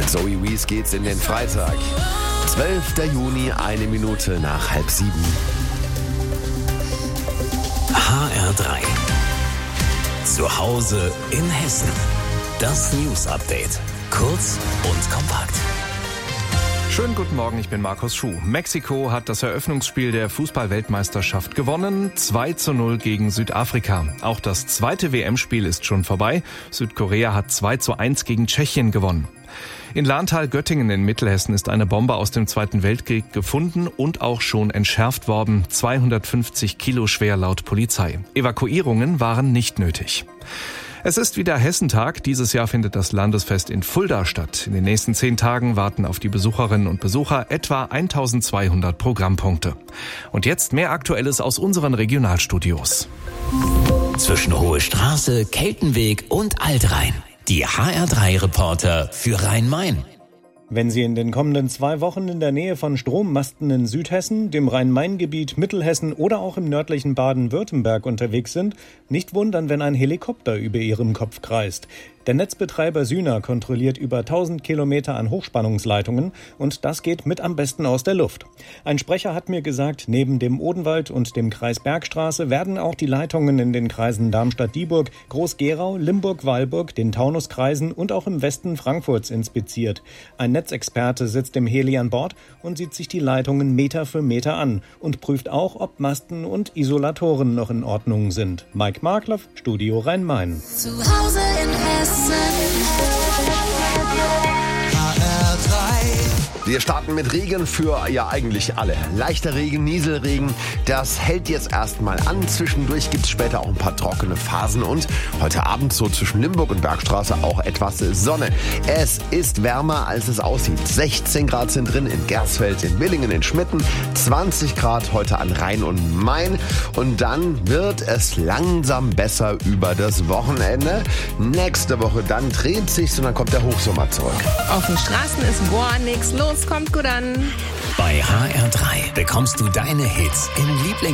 Mit Zoe Wees geht's in den Freitag. 12. Juni, 1 Minute nach 6:30. HR3. Zu Hause in Hessen. Das News Update. Kurz und kompakt. Schönen guten Morgen, ich bin Markus Schuh. Mexiko hat das Eröffnungsspiel der Fußball-Weltmeisterschaft gewonnen. 2:0 gegen Südafrika. Auch das zweite WM-Spiel ist schon vorbei. Südkorea hat 2:1 gegen Tschechien gewonnen. In Lahntal-Göttingen in Mittelhessen ist eine Bombe aus dem Zweiten Weltkrieg gefunden und auch schon entschärft worden. 250 Kilo schwer laut Polizei. Evakuierungen waren nicht nötig. Es ist wieder Hessentag. Dieses Jahr findet das Landesfest in Fulda statt. In den nächsten 10 Tagen warten auf die Besucherinnen und Besucher etwa 1200 Programmpunkte. Und jetzt mehr Aktuelles aus unseren Regionalstudios. Zwischen Hohe Straße, Keltenweg und Altrhein. Die HR3-Reporter für Rhein-Main. Wenn Sie in den kommenden 2 Wochen in der Nähe von Strommasten in Südhessen, dem Rhein-Main-Gebiet, Mittelhessen oder auch im nördlichen Baden-Württemberg unterwegs sind, nicht wundern, wenn ein Helikopter über Ihrem Kopf kreist. Der Netzbetreiber Syna kontrolliert über 1000 Kilometer an Hochspannungsleitungen und das geht mit am besten aus der Luft. Ein Sprecher hat mir gesagt, neben dem Odenwald und dem Kreis Bergstraße werden auch die Leitungen in den Kreisen Darmstadt-Dieburg, Groß-Gerau, Limburg-Weilburg, den Taunuskreisen und auch im Westen Frankfurts inspiziert. Ein Netzexperte sitzt im Heli an Bord und sieht sich die Leitungen Meter für Meter an und prüft auch, ob Masten und Isolatoren noch in Ordnung sind. Mike Markloff, Studio Rhein-Main. Zu Hause in Hessen. Wir starten mit Regen für eigentlich alle. Leichter Regen, Nieselregen, das hält jetzt erstmal an. Zwischendurch gibt es später auch ein paar trockene Phasen und heute Abend so zwischen Limburg und Bergstraße auch etwas Sonne. Es ist wärmer, als es aussieht. 16 Grad sind drin in Gersfeld, in Willingen, in Schmitten, 20 Grad heute an Rhein und Main und dann wird es langsam besser über das Wochenende. Nächste Woche dann dreht sich's und dann kommt der Hochsommer zurück. Auf den Straßen ist nix los, kommt gut an. Bei HR3 bekommst du deine Hits im